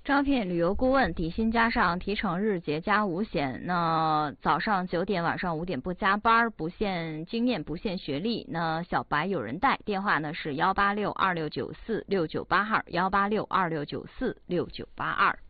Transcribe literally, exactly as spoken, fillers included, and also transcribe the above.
招聘旅游顾问，底薪加上提成日结加五险。那早上九点，晚上五点不加班，不限经验，不限学历。那小白有人带，电话呢是幺八六二六九四六九八二，幺八六二六九四六九八二。